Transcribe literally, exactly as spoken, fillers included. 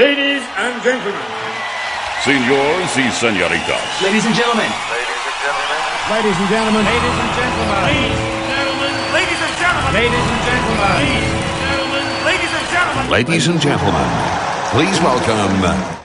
Ladies and gentlemen. Señores y señoritas. Ladies and gentlemen. Ladies and gentlemen. Ladies and gentlemen. Ladies and gentlemen. Ladies and gentlemen. Ladies and gentlemen. Ladies and gentlemen, please welcome